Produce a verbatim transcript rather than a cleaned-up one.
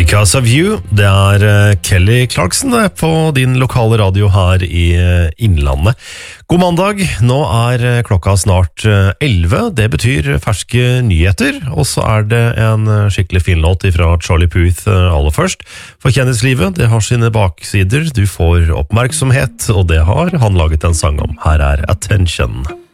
Because of You, det er uh, Kelly Clarkson det, på din lokale radio her i uh, Innlandet. God mandag, nå er uh, klokka snart uh, elleve, det betyr ferske nyheter, og så er det en uh, skikkelig fin låt fra Charlie Puth uh, aller først. For kjendislivet, det har sine baksider, du får oppmerksomhet, og det har han laget en sang om. Her er Attention.